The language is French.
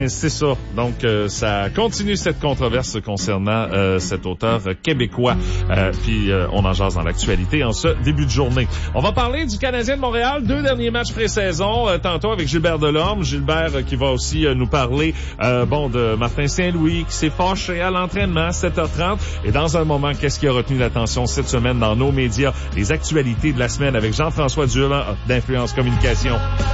c'est ça. Donc, ça continue cette controverse concernant cet auteur québécois. Puis, on en jase dans l'actualité en ce début de journée. On va parler du Canadien de Montréal. 2 derniers matchs pré-saison. Tantôt avec Gilbert Delorme. Gilbert qui va aussi nous parler de Martin Saint-Louis qui s'est fâché à l'entraînement, 7h30. Et dans un moment, qu'est-ce qui a retenu l'attention cette semaine dans nos médias? Les actualités de la semaine avec Jean-François Durand d'Influence Communication.